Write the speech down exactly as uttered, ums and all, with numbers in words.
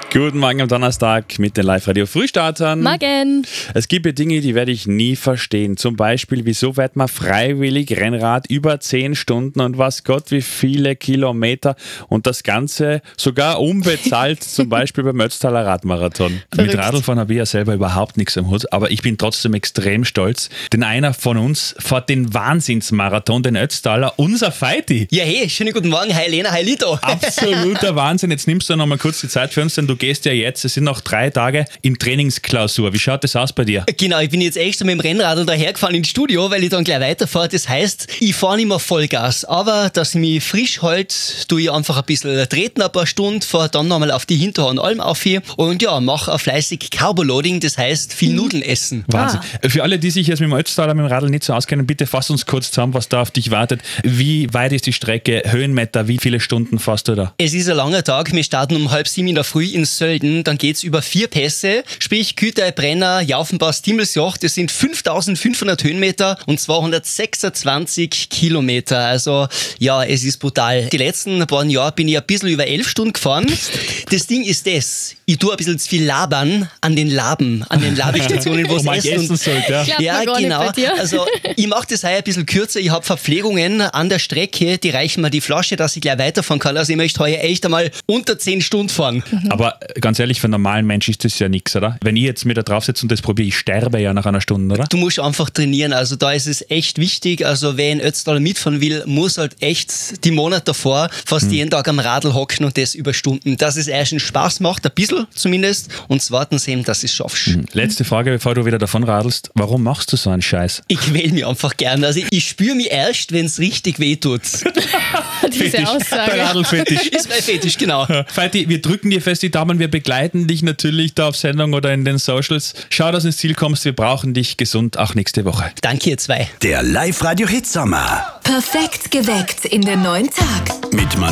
Guten Morgen am Donnerstag mit den Live-Radio-Frühstartern. Morgen. Es gibt ja Dinge, die werde ich nie verstehen. Zum Beispiel, wieso fährt man freiwillig Rennrad über zehn Stunden und was Gott wie viele Kilometer und das Ganze sogar unbezahlt, zum Beispiel beim Ötztaler Radmarathon. Verrückt. Mit Radlfahren habe ich ja selber überhaupt nichts am Hut, aber ich bin trotzdem extrem stolz, denn einer von uns fährt den Wahnsinnsmarathon, den Ötztaler, unser Feiti. Ja, hey, schönen guten Morgen, hi Lena, hi Lito. Absoluter Wahnsinn. Jetzt nimmst du noch mal kurz die Zeit für uns, denn du gehst ja jetzt, es sind noch drei Tage in Trainingsklausur. Wie schaut das aus bei dir? Genau, ich bin jetzt extra mit dem Rennradl dahergefahren ins Studio, weil ich dann gleich weiterfahre. Das heißt, ich fahre nicht mehr Vollgas, aber dass ich mich frisch halte, tue ich einfach ein bisschen treten, ein paar Stunden, fahre dann nochmal auf die Hinterhornalm auf hier und ja, mache auch fleißig Carboloading, das heißt viel Nudeln essen. Wahnsinn. Für alle, die sich jetzt mit dem Ötztaler, mit dem Radl nicht so auskennen, bitte fass uns kurz zusammen, was da auf dich wartet. Wie weit ist die Strecke? Höhenmeter? Wie viele Stunden fährst du da? Es ist ein langer Tag, wir starten um halb sieben in der Früh in Sölden, dann geht's über vier Pässe, sprich Kütei, Brenner, Jaufenpass, Dimmelsjoch, das sind fünftausendfünfhundert Höhenmeter und zweihundertsechsundzwanzig Kilometer, also ja, es ist brutal. Die letzten paar Jahre bin ich ein bisschen über elf Stunden gefahren. Das Ding ist das, ich tue ein bisschen zu viel labern an den Laben, an den Labestationen, wo es Wo man essen, essen sollte, ja. Klappt ja, mir gar genau. nicht bei dir. Also ich mache das heuer ein bisschen kürzer. Ich habe Verpflegungen an der Strecke, die reichen mir die Flasche, dass ich gleich weiterfahren kann. Also ich möchte heuer echt einmal unter zehn Stunden fahren. Aber ganz ehrlich, für einen normalen Mensch ist das ja nichts, oder? Wenn ich jetzt mir da draufsetze und das probiere, ich sterbe ja nach einer Stunde, oder? Du musst einfach trainieren. Also da ist es echt wichtig. Also wer in Ötztaler mitfahren will, muss halt echt die Monate davor fast Mhm. jeden Tag am Radl hocken und das über Stunden. Dass es erstens Spaß macht, ein bisschen zumindest. Und zweitens eben, dass du es schaffst. Letzte Frage, bevor du wieder davon radelst. Warum machst du so einen Scheiß? Ich quäl mich einfach gern. Also ich spüre mich erst, wenn es richtig weh tut. Diese Der Aussage. Radlfetisch. Ist mein Fetisch, genau. Feiti, wir drücken dir fest die Daumen, wir begleiten dich natürlich da auf Sendung oder in den Socials. Schau, dass du ins Ziel kommst, wir brauchen dich gesund auch nächste Woche. Danke, ihr zwei. Der Live-Radio-Hit Sommer. Perfekt geweckt in den neuen Tag. Mit